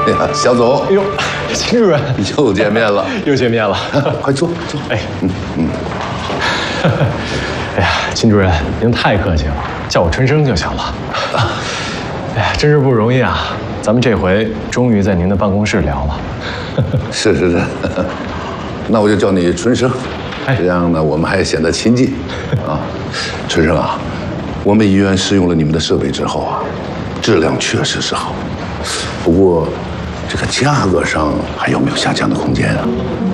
哎呀，小总， 哎呦，秦主任又见面了， 又见面了， 快坐坐。 哎，哎呀，秦主任，您太客气了，叫我春生就行了。哎呀，真是不容易啊，咱们这回终于在您的办公室聊了。 是，那我就叫你春生，这样呢，我们还显得亲近啊。春生啊，我们医院试用了你们的设备之后啊，质量确实是好，不过这个价格上还有没有下降的空间啊？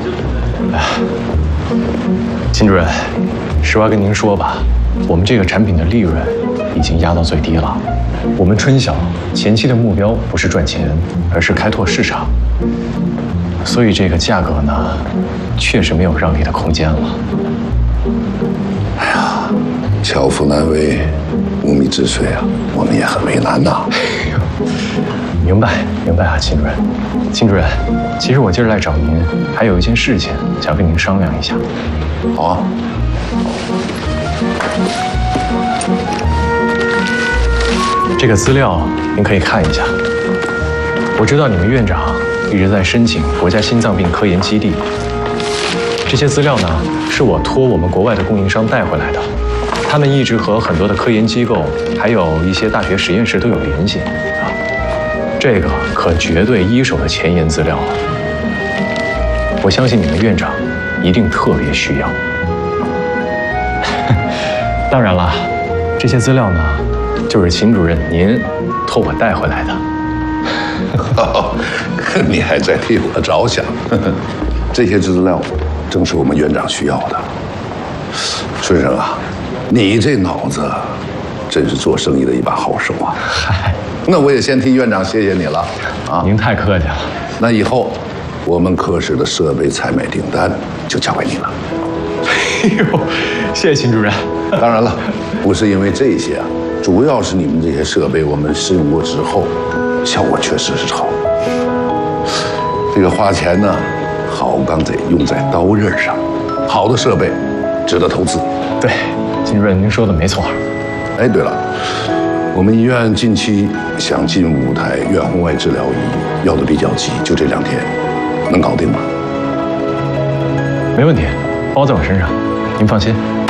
秦主任，实话跟您说吧，我们这个产品的利润已经压到最低了。我们春晓前期的目标不是赚钱，而是开拓市场，所以这个价格呢，确实没有让利的空间了。 哎呀，巧妇难为无米之炊啊，我们也很为难呐。 明白啊，秦主任。秦主任，其实我今儿来找您，还有一件事情想跟您商量一下。 好啊。 这个资料您可以看一下。我知道你们院长一直在申请国家心脏病科研基地，这些资料呢是我托我们国外的供应商带回来的，他们一直和很多的科研机构，还有一些大学实验室都有联系啊。这个可绝对一手的前沿资料了，我相信你们院长一定特别需要。当然了，这些资料呢，就是秦主任您托我带回来的。 你还在替我着想，这些资料正是我们院长需要的。春生啊，你这脑子真是做生意的一把好手啊！ 嗨， 那我也先替院长谢谢你了啊！ 您太客气了。 那以后我们科室的设备采买订单就交给你了。 哎呦，谢谢秦主任。 当然了，不是因为这些啊，主要是你们这些设备我们试用过之后，效果确实是好。这个花钱呢，好钢得用在刀刃上，好的设备值得投资。 对，秦主任您说的没错。 哎，对了，我们医院近期想进5台院红外治疗仪，要的比较急，就这2天，能搞定吗？ 没问题，包在我身上，您放心。